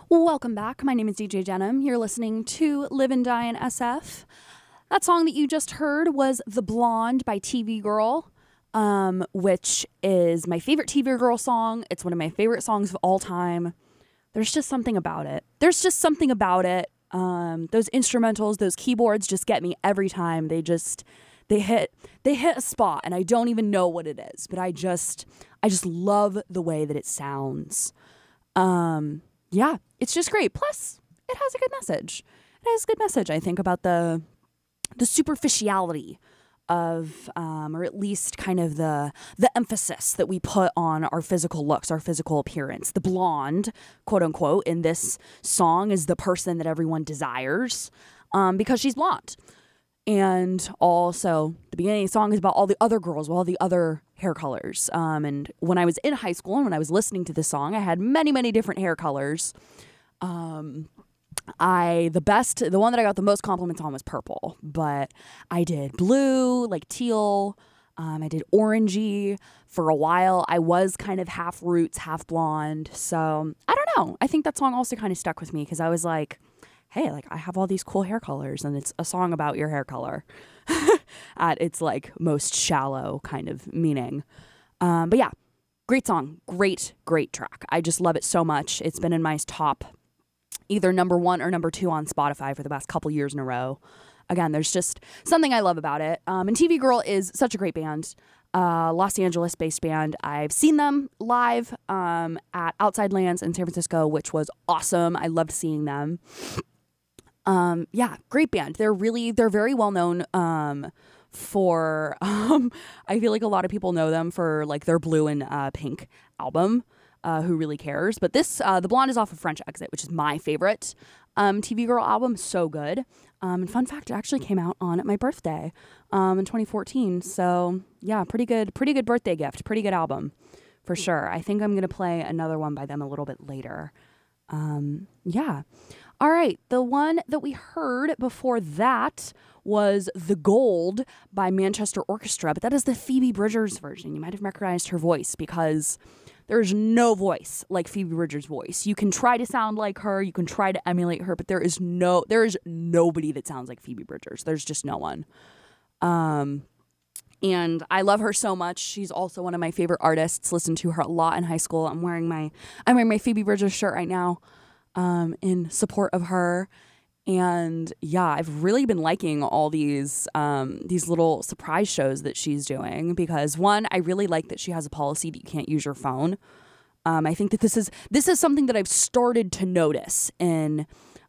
Welcome back. My name is DJ Denim. You're listening to Live and Die in SF. That song that you just heard was The Blonde by TV Girl, which is my favorite TV Girl song. It's one of my favorite songs of all time. There's just something about it. Those instrumentals, those keyboards just get me every time. They hit a spot, and I don't even know what it is, but I just love the way that it sounds. Yeah, it's just great. Plus, it has a good message. I think, about the superficiality of, or at least kind of the emphasis that we put on our physical looks, our physical appearance. The blonde, quote unquote, in this song is the person that everyone desires, because she's blonde. And also, the beginning of the song is about all the other girls with all the other hair colors. And when I was in high school and when I was listening to this song, I had many, many different hair colors. The one that I got the most compliments on was purple, but I did blue, like teal. I did orangey for a while. I was kind of half roots, half blonde. So I don't know. I think that song also kind of stuck with me because I was like, hey, like I have all these cool hair colors, and it's a song about your hair color at its like most shallow kind of meaning. But yeah, great song, great track. I just love it so much. It's been in my top either number 1 or number 2 on Spotify for the past couple years in a row. Again, there's just something I love about it. And TV Girl is such a great band. Los Angeles based band. I've seen them live at Outside Lands in San Francisco, which was awesome. I loved seeing them. Yeah, great band. They're very well known for I feel like a lot of people know them for like their Blue and Pink album. Who really cares? But this The Blonde is off of French Exit, which is my favorite TV Girl album. So good. And fun fact, it actually came out on my birthday in 2014. So yeah, pretty good birthday gift. Pretty good album for sure. I think I'm gonna play another one by them a little bit later. Yeah. All right, the one that we heard before that was The Gold by Manchester Orchestra, but that is the Phoebe Bridgers version. You might have recognized her voice because there's no voice like Phoebe Bridgers' voice. You can try to sound like her, you can try to emulate her, but there is nobody that sounds like Phoebe Bridgers. There's just no one. And I love her so much. She's also one of my favorite artists. Listened to her a lot in high school. I'm wearing my Phoebe Bridgers shirt right now. In support of her. And yeah, I've really been liking all these little surprise shows that she's doing because one, I really like that she has a policy that you can't use your phone. I think that this is something that I've started to notice in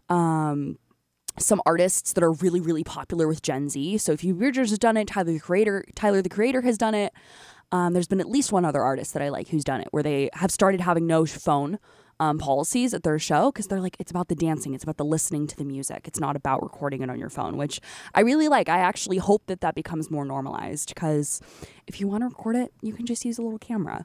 some artists that are really, really popular with Gen Z. So if Phoebe Bridgers has done it, Tyler the Creator has done it. There's been at least one other artist that I like who's done it where they have started having no phone policies at their show because they're like, it's about the dancing, it's about the listening to the music, it's not about recording it on your phone, which I really like. I actually hope that becomes more normalized because if you want to record it, you can just use a little camera.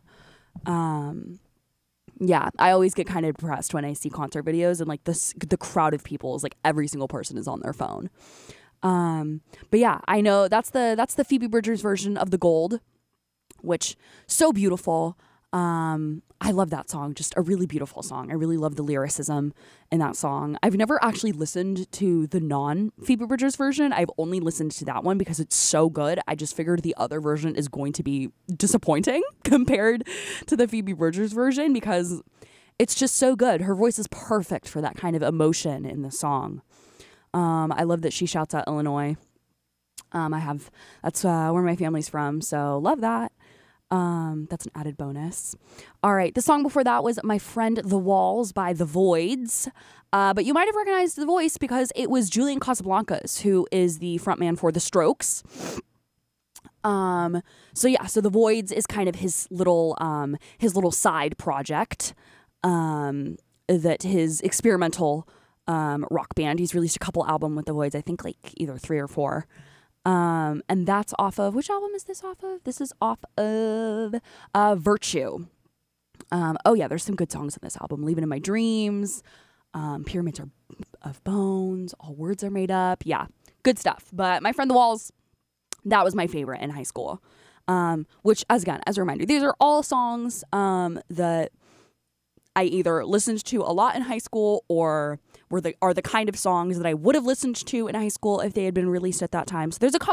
Yeah, I always get kind of depressed when I see concert videos and like the crowd of people is like every single person is on their phone. But yeah, I know that's the Phoebe Bridgers version of The Gold, which so beautiful. I love that song, just a really beautiful song. I really love the lyricism in that song. I've never actually listened to the non-Phoebe Bridgers version. I've only listened to that one because it's so good. I just figured the other version is going to be disappointing compared to the Phoebe Bridgers version because it's just so good. Her voice is perfect for that kind of emotion in the song. I love that she shouts out Illinois. That's where my family's from, so love that. That's an added bonus. All right, the song before that was My Friend the Walls by The Voids. But you might have recognized the voice because it was Julian Casablancas, who is the frontman for The Strokes. So The Voids is kind of his little side project, that his experimental, rock band. He's released a couple albums with The Voids, I think like either 3 or 4. And that's off of, which album is this off of? This is off of Virtue. Oh yeah, there's some good songs on this album. Leaving in My Dreams, Pyramids of Bones, All Words Are Made Up. Yeah, good stuff. But My Friend the Walls, that was my favorite in high school. Which, as a reminder, these are all songs that I either listened to a lot in high school or are the kind of songs that I would have listened to in high school if they had been released at that time. So there's a